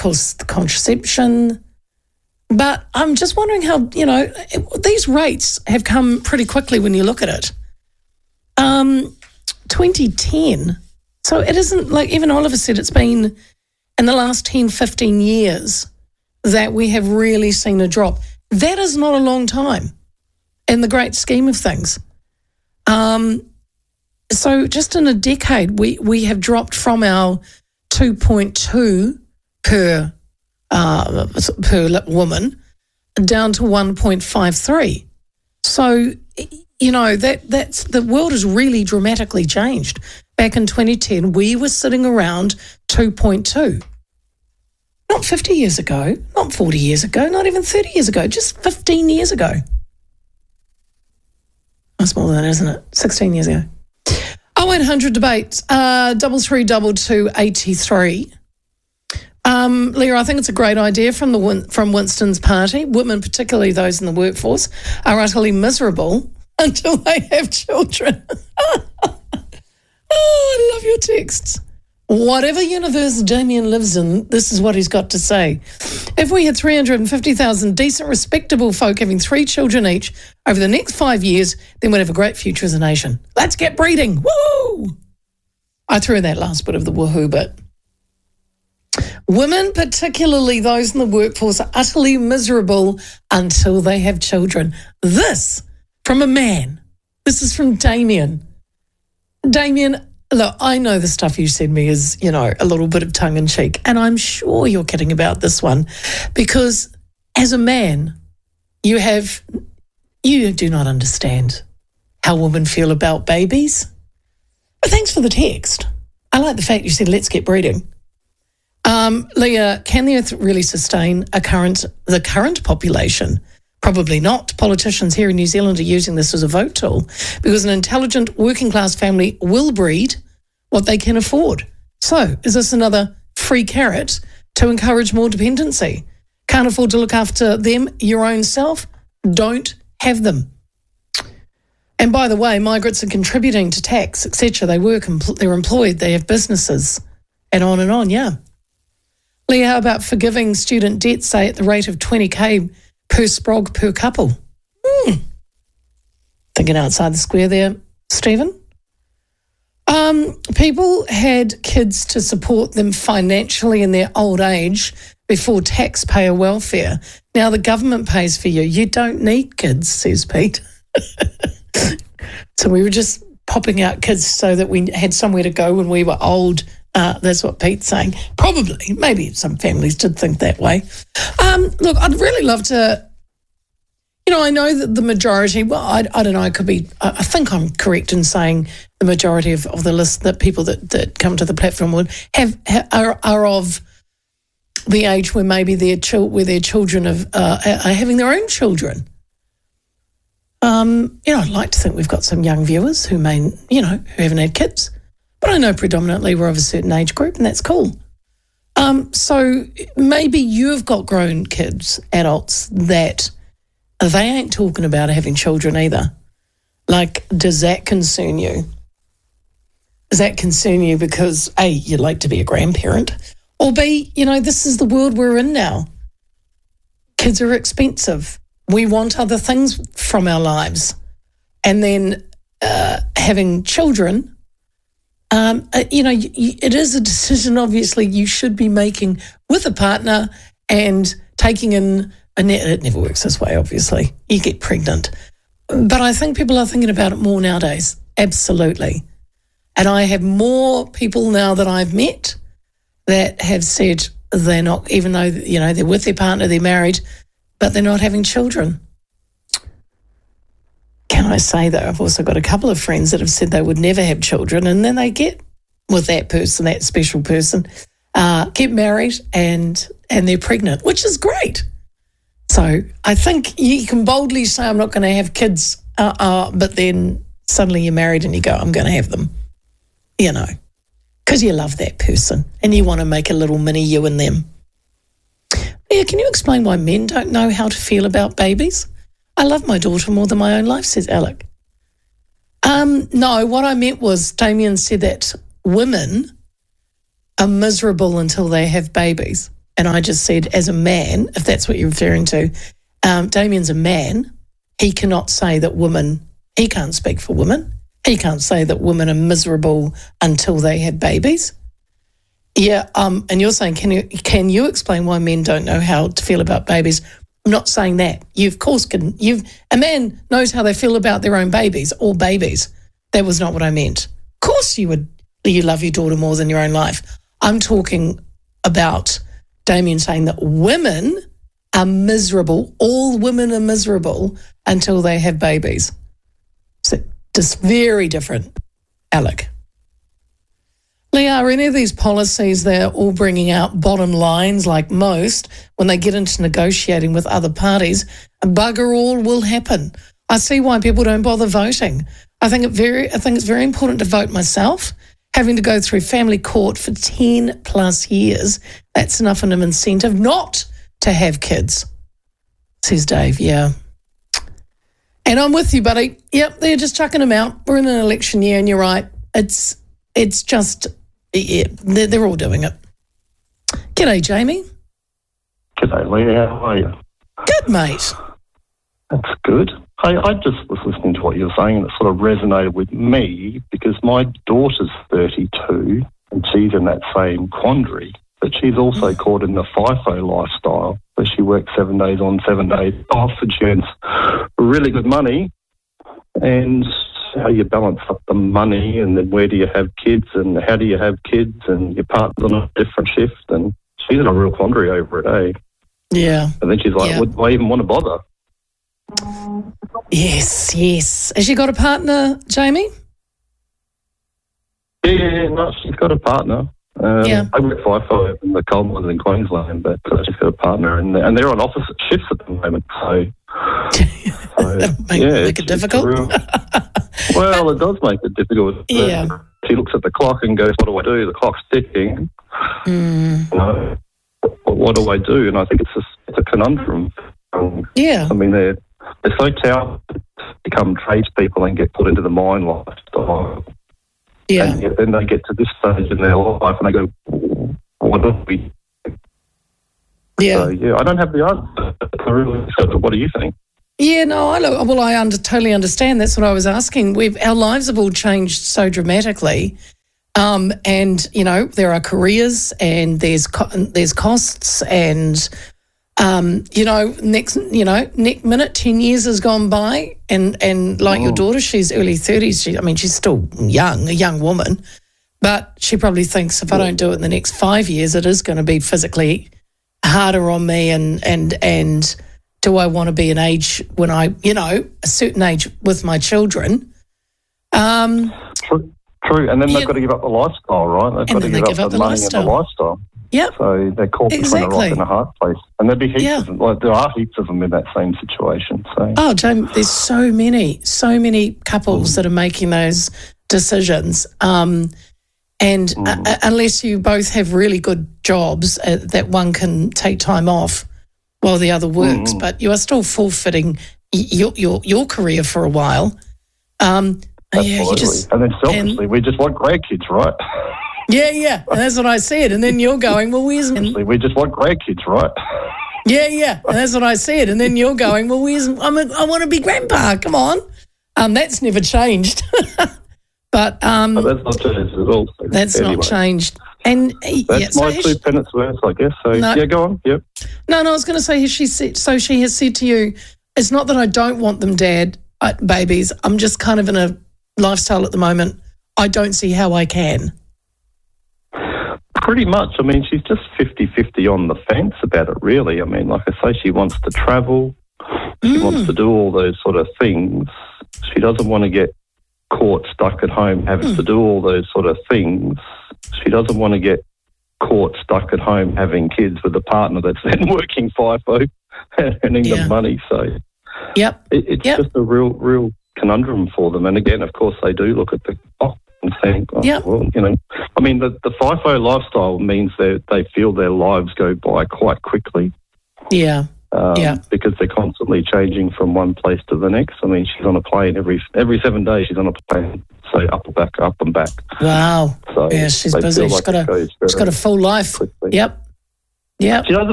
course, the contraception. But I'm just wondering how, these rates have come pretty quickly when you look at it. 2010. So it isn't like, even Oliver said, it's been in the last 10, 15 years that we have really seen a drop. That is not a long time in the great scheme of things. So just in a decade, we have dropped from our 2.2 per woman down to 1.53. So, that's the world has really dramatically changed. Back in 2010, we were sitting around 2.2. Not 50 years ago, not 40 years ago, not even 30 years ago, just 15 years ago. That's more than that, isn't it? 16 years ago. 0800 debate, 332283. Leah, I think it's a great idea from Winston's party. Women, particularly those in the workforce, are utterly miserable until they have children. Oh, I love your texts. Whatever universe Damien lives in, this is what he's got to say. If we had 350,000 decent, respectable folk having 3 children each over the next 5 years, then we'd have a great future as a nation. Let's get breeding. Woo! I threw in that last bit of the woohoo bit. Women, particularly those in the workforce, are utterly miserable until they have children. This from a man. This is from Damien. Damien, look, I know the stuff you send me is, a little bit of tongue in cheek, and I'm sure you're kidding about this one, because as a man, you do not understand how women feel about babies. But thanks for the text. I like the fact you said, let's get breeding. Leah, can the Earth really sustain the current population? Probably not. Politicians here in New Zealand are using this as a vote tool because an intelligent working class family will breed what they can afford. So is this another free carrot to encourage more dependency? Can't afford to look after them, your own self? Don't have them. And by the way, migrants are contributing to tax, etc. They work, they're employed, they have businesses, and on, yeah. Leah, how about forgiving student debt, say, at the rate of 20k per sprog per couple? Thinking outside the square there, Stephen. People had kids to support them financially in their old age before taxpayer welfare. Now the government pays for you. You don't need kids, says Pete. So we were just popping out kids so that we had somewhere to go when we were old. That's what Pete's saying. Probably, maybe some families did think that way. Look, I'd really love to, I know that the majority, I don't know, it could be, I think I'm correct in saying the majority of the list that people that come to the platform would are of the age where maybe their children are having their own children. I'd like to think we've got some young viewers who may, who haven't had kids. But I know predominantly we're of a certain age group, and that's cool. So maybe you've got grown kids, adults, that they ain't talking about having children either. Like, does that concern you? Does that concern you because, A, you'd like to be a grandparent, or B, this is the world we're in now. Kids are expensive. We want other things from our lives. And then having children, it is a decision, obviously, you should be making with a partner and taking in it never works this way, obviously. You get pregnant. But I think people are thinking about it more nowadays. Absolutely. And I have more people now that I've met that have said they're not, even though, they're with their partner, they're married, but they're not having children. Can I say, though, I've also got a couple of friends that have said they would never have children, and then they get with that person, that special person, get married and they're pregnant, which is great. So I think you can boldly say, I'm not going to have kids, but then suddenly you're married and you go, I'm going to have them, because you love that person and you want to make a little mini you and them. Yeah, can you explain why men don't know how to feel about babies? I love my daughter more than my own life, says Alec. No, what I meant was Damien said that women are miserable until they have babies. And I just said, as a man, if that's what you're referring to, Damien's a man. He cannot say that he can't speak for women. He can't say that women are miserable until they have babies. Yeah, and you're saying, can you explain why men don't know how to feel about babies? I'm not saying that. You, of course, can. A man knows how they feel about their own babies or babies. That was not what I meant. Of course you love your daughter more than your own life. I'm talking about Damien saying that women are miserable. All women are miserable until they have babies. So just very different, Alec. Leah, are any of these policies, they're all bringing out bottom lines like most when they get into negotiating with other parties, bugger all will happen. I see why people don't bother voting. I think it's very important to vote myself. Having to go through family court for 10 plus years, that's enough of an incentive not to have kids, says Dave. Yeah. And I'm with you, buddy. Yep, they're just chucking them out. We're in an election year, and you're right. It's just, yeah, they're all doing it. G'day, Jamie. G'day, Leah. How are you? Good, mate. That's good. Hey, I just was listening to what you were saying, and it sort of resonated with me because my daughter's 32 and she's in that same quandary, but she's also caught in the FIFO lifestyle where she works 7 days on, 7 days off, and she earns really good money. And how you balance up the money, and then where do you have kids, and how do you have kids, and your partner's on a different shift, and she's in a real quandary over it, eh? Yeah. And then she's like, yeah. Would I even want to bother? Yes. Has she got a partner, Jamie? Yeah, no, she's got a partner. Yeah. I work FIFO in the coal mines in Queensland, but she's got a partner, and they're on opposite shifts at the moment, so make it difficult. Well, it does make it difficult. Yeah. She looks at the clock and goes, what do I do? The clock's ticking. You know, what do I do? And I think it's a conundrum. Yeah. I mean, they're so talented to become tradespeople and get put into the mine lifestyle. Yeah. And yet then they get to this stage in their life and they go, what do we do? Yeah. So, yeah, I don't have the answer. I really don't. What do you think? Yeah, no, I totally understand. That's what I was asking. Our lives have all changed so dramatically, and you know there are careers and there's costs, and next minute 10 years has gone by, and like your daughter, she's early 30s. She's still a young woman, but she probably thinks if I don't do it in the next 5 years, it is going to be physically harder on me, and do I want to be an age when a certain age with my children? True. And then they've got to give up the lifestyle, right? They've got to give up the money and the lifestyle. Yep. So they're caught between a rock and a hard place. And there'd be heaps of them. Like, there are heaps of them in that same situation. So. Oh, Jamie, there's so many couples that are making those decisions. Unless you both have really good jobs that one can take time off while the other works, but you are still forfeiting your career for a while. Absolutely. And then selfishly, we just want grandkids, right? Yeah. And that's what I said. And then you're going, well, where's... We just want grandkids, right? Yeah. And that's what I said. And then you're going, well, where's... I want to be grandpa. Come on. That's never changed. But that's not changed at all. So that's not changed. And that's my 2 pence worth, I guess. So yeah, go on. Yep. No, I was going to say, she has said to you, it's not that I don't want them, Dad, babies. I'm just kind of in a lifestyle at the moment. I don't see how I can. Pretty much. She's just 50-50 on the fence about it, really. Like I say, she wants to travel. She wants to do all those sort of things. She doesn't want to get caught stuck at home having to do all those sort of things. She doesn't want to get caught stuck at home having kids with a partner that's then working FIFO and earning the money. So it's just a real conundrum for them. And again, of course, they do look at the clock and think, the FIFO lifestyle means that they feel their lives go by quite quickly. Yeah. Because they're constantly changing from one place to the next. She's on a plane every 7 days. She's on a plane, say up and back. Wow. So yeah, she's busy. She's got a full life. Quickly. Yep. Yeah. Do you know the